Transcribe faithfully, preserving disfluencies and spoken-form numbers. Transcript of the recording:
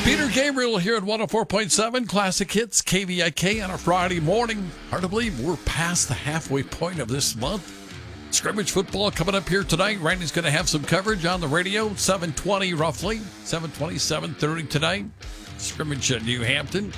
Peter Gabriel here at one oh four point seven Classic Hits K V I K on a Friday morning. Hard to believe we're past the halfway point of this month. Scrimmage football coming up here tonight. Randy's going to have some coverage on the radio, seven twenty roughly, seven twenty, seven thirty tonight. Scrimmage at New Hampton.